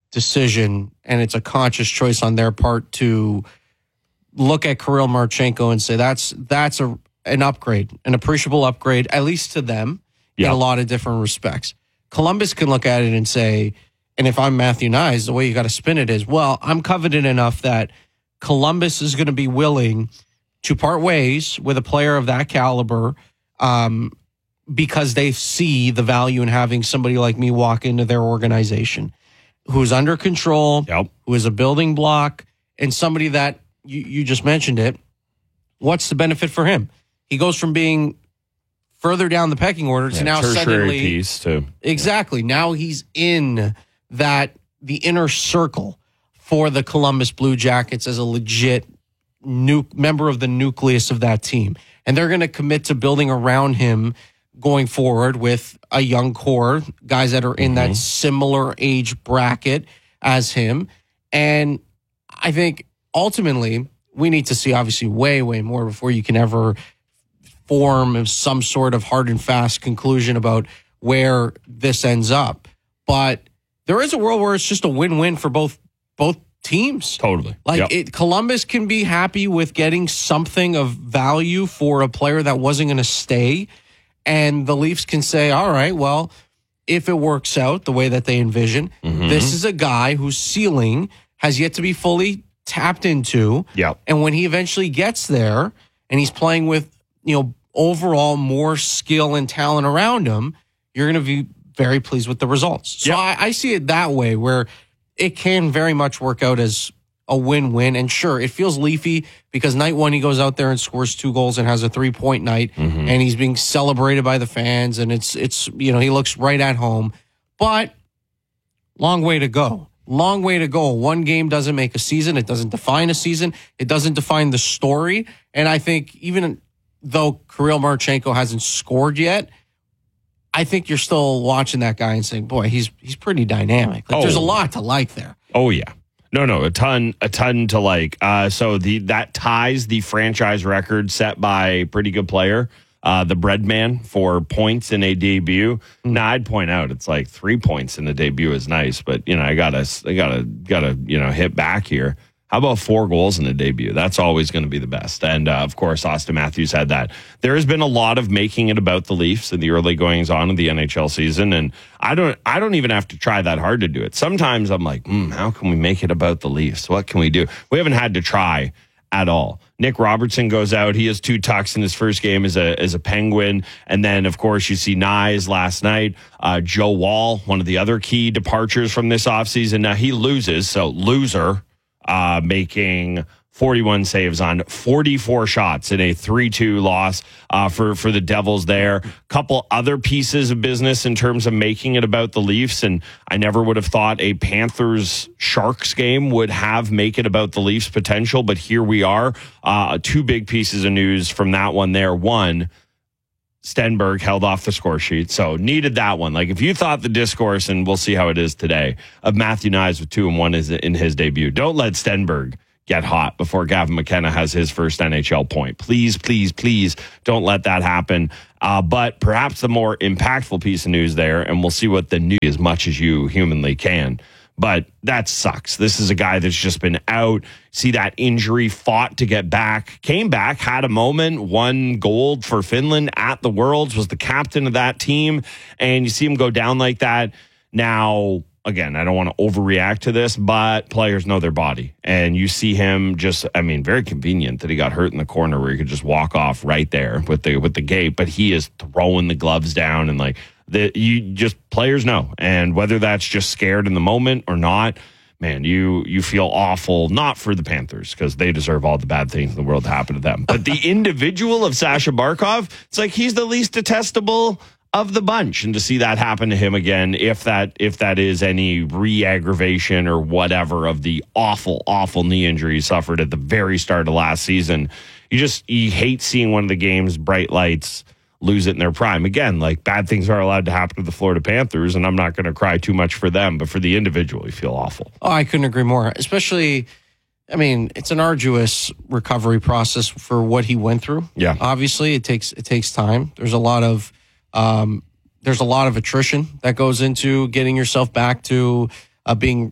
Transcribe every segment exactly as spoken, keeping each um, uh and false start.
decision, and it's a conscious choice on their part to look at Kirill Marchenko and say that's that's a an upgrade, an appreciable upgrade, at least to them, yep. in a lot of different respects. Columbus can look at it and say, and if I'm Matthew Knies, the way you got to spin it is, well, I'm coveted enough that Columbus is going to be willing to part ways with a player of that caliber um, because they see the value in having somebody like me walk into their organization who's under control, yep. who is a building block, and somebody that, you, you just mentioned it, what's the benefit for him? He goes from being further down the pecking order to yeah, now tertiary suddenly... piece too. Exactly. Yeah. Now he's in that, the inner circle for the Columbus Blue Jackets as a legit nu- member of the nucleus of that team. And they're going to commit to building around him going forward with a young core, guys that are in mm-hmm. that similar age bracket as him. And I think ultimately we need to see obviously way, way more before you can ever form some sort of hard and fast conclusion about where this ends up. But there is a world where it's just a win-win for both both teams. Totally. Like yep. it, Columbus can be happy with getting something of value for a player that wasn't going to stay. And the Leafs can say, all right, well, if it works out the way that they envision, mm-hmm. this is a guy whose ceiling has yet to be fully tapped into. Yep. And when he eventually gets there and he's playing with, you know, overall more skill and talent around him, you're going to be very pleased with the results. So yep. I, I see it that way, where it can very much work out as a win-win. And sure, it feels Leafy because night one he goes out there and scores two goals and has a three-point night, mm-hmm. and he's being celebrated by the fans, and it's it's you know, he looks right at home. But long way to go. Long way to go. One game doesn't make a season. It doesn't define a season. It doesn't define the story. And I think even though Kirill Marchenko hasn't scored yet, I think you're still watching that guy and saying, boy, he's he's pretty dynamic. Like, oh. There's a lot to like there. Oh, yeah. No, no, a ton, a ton to like. Uh, so the that ties the franchise record set by a pretty good player, uh, the Breadman, for points in a debut. Mm. Now, I'd point out it's like three points in the debut is nice, but you know, I gotta, I gotta, gotta, you know, hit back here. How about four goals in the debut? That's always going to be the best. And, uh, of course, Austin Matthews had that. There has been a lot of making it about the Leafs in the early goings on of the N H L season, and I don't I don't even have to try that hard to do it. Sometimes I'm like, mm, how can we make it about the Leafs? What can we do? We haven't had to try at all. Nick Robertson goes out. He has two tucks in his first game as a as a Penguin. And then, of course, you see Knies last night. Uh, Joe Wall, one of the other key departures from this offseason. Now, he loses, so loser. Uh, making forty-one saves on forty-four shots in a three two loss uh, for, for the Devils there. Couple other pieces of business in terms of making it about the Leafs, and I never would have thought a Panthers-Sharks game would have make it about the Leafs potential, but here we are. Uh, two big pieces of news from that one there. One, Stenberg held off the score sheet, so needed that one. Like, if you thought the discourse, and we'll see how it is today, of Matthew Knies with two and one is in his debut, don't let Stenberg get hot before Gavin McKenna has his first N H L point. Please, please, please don't let that happen. Uh, but perhaps the more impactful piece of news there, and we'll see what the news as much as you humanly can. But that sucks. This is a guy that's just been out. See that injury, fought to get back, came back, had a moment, won gold for Finland at the Worlds, was the captain of that team. And you see him go down like that. Now, again, I don't want to overreact to this, but players know their body. And you see him just, I mean, very convenient that he got hurt in the corner where he could just walk off right there with the with the gate. But he is throwing the gloves down and like, that you just players know, and whether that's just scared in the moment or not, man, you you feel awful, not for the Panthers because they deserve all the bad things in the world to happen to them, but the individual of Sasha Barkov, it's like he's the least detestable of the bunch, and to see that happen to him again, if that if that is any re-aggravation or whatever of the awful, awful knee injury he suffered at the very start of last season, you just you hate seeing one of the game's bright lights lose it in their prime. Again, like, bad things are allowed to happen to the Florida Panthers, and I'm not going to cry too much for them, but for the individual, you feel awful. Oh, I couldn't agree more. Especially, I mean, it's an arduous recovery process for what he went through. Yeah. Obviously, it takes it takes time. There's a lot of um, there's a lot of attrition that goes into getting yourself back to uh, being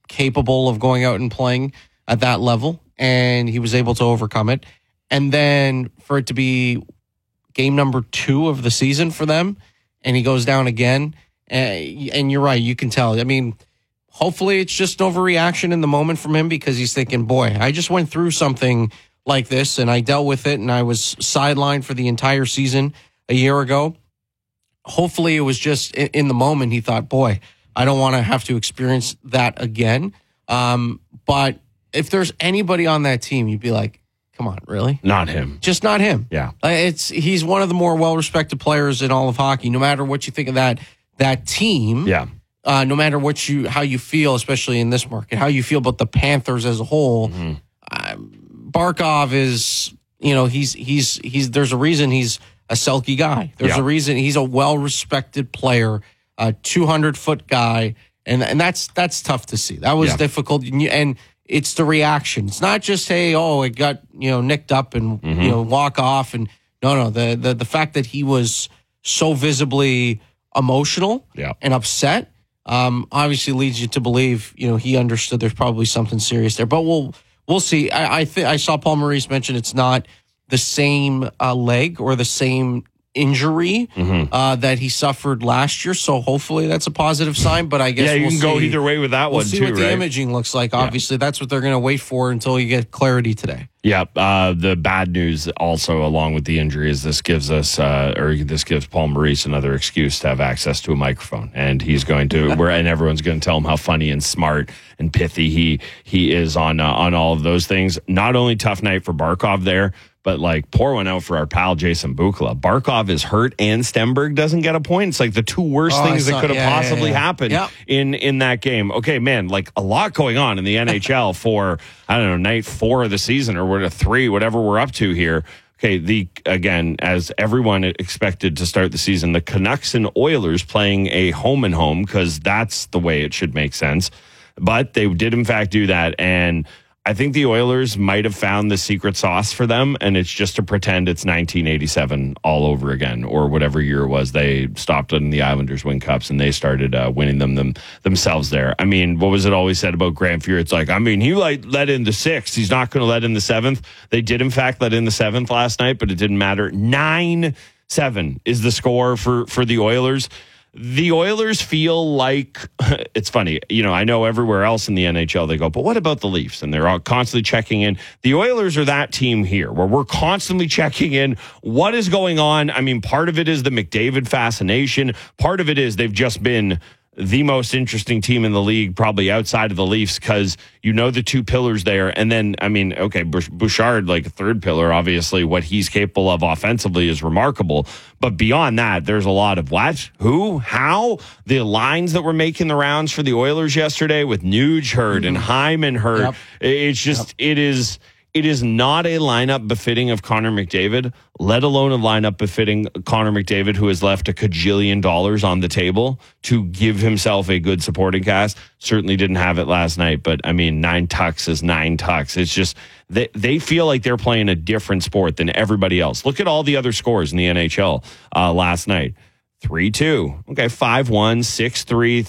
capable of going out and playing at that level, and he was able to overcome it. And then for it to be game number two of the season for them, and he goes down again. And, and you're right, you can tell. I mean, hopefully it's just an overreaction in the moment from him, because he's thinking, boy, I just went through something like this and I dealt with it, and I was sidelined for the entire season a year ago. Hopefully it was just in the moment he thought, boy, I don't want to have to experience that again. Um, but if there's anybody on that team, you'd be like, come on, really? Not him. Just not him. Yeah. Uh, It's he's one of the more well-respected players in all of hockey, no matter what you think of that that team. Yeah. Uh, no matter what you how you feel, especially in this market, how you feel about the Panthers as a whole. Mm-hmm. uh, Barkov is, you know, he's he's he's there's a reason he's a Selke guy. There's Yeah. a reason he's a well-respected player, a two hundred foot guy, and and that's that's tough to see. That was Yeah. difficult, and, you, and it's the reaction. It's not just, hey, oh, it got, you know, nicked up and, mm-hmm. you know, walk off. And no, no, the, the, the fact that he was so visibly emotional yeah. and upset, um, obviously leads you to believe, you know, he understood there's probably something serious there, but we'll, we'll see. I, I think I saw Paul Maurice mention it's not the same uh, leg or the same injury mm-hmm. uh, that he suffered last year. So hopefully that's a positive sign, but I guess yeah, you we'll can see. go either way with that we'll one see too, what the right? imaging looks like. Obviously, yeah. That's what they're going to wait for until you get clarity today. Yeah. Uh, the bad news also, along with the injury, is this gives us, uh, or this gives Paul Maurice another excuse to have access to a microphone, and he's going to, where, and everyone's going to tell him how funny and smart and pithy he he is on uh, on all of those things. Not only tough night for Barkov there, but like pour one out for our pal Jason Bukala. Barkov is hurt and Stenberg doesn't get a point. It's like the two worst oh, things saw, that could have yeah, possibly yeah, yeah. happened yep. in in that game. Okay, man, like a lot going on in the N H L for, I don't know, night four of the season, or we're to three, whatever we're up to here. Okay, the again, as everyone expected to start the season, the Canucks and Oilers playing a home and home, because that's the way it should make sense. But they did in fact do that, and I think the Oilers might have found the secret sauce for them, and it's just to pretend it's nineteen eighty-seven all over again, or whatever year it was they stopped letting the Islanders win cups and they started uh, winning them, them themselves there. I mean, what was it always said about Grant Fuhr? It's like, I mean, he like let in the sixth. He's not going to let in the seventh. They did, in fact, let in the seventh last night, but it didn't matter. nine seven is the score for, for the Oilers. The Oilers feel like, it's funny, you know, I know everywhere else in the N H L they go, but what about the Leafs? And they're all constantly checking in. The Oilers are that team here where we're constantly checking in. What is going on? I mean, part of it is the McDavid fascination. Part of it is they've just been the most interesting team in the league, probably outside of the Leafs, because you know the two pillars there. And then, I mean, okay, Bouchard, like a third pillar, obviously what he's capable of offensively is remarkable. But beyond that, there's a lot of what, who, how, the lines that were making the rounds for the Oilers yesterday with Nuge hurt mm-hmm. and Hyman hurt. Yep. It's just, yep. it is... It is not a lineup befitting of Connor McDavid, let alone a lineup befitting Connor McDavid, who has left a cajillion dollars on the table to give himself a good supporting cast. Certainly didn't have it last night, but I mean, nine tucks is nine tucks. It's just, they, they feel like they're playing a different sport than everybody else. Look at all the other scores in the N H L uh, last night. three two. Okay, five one, six three,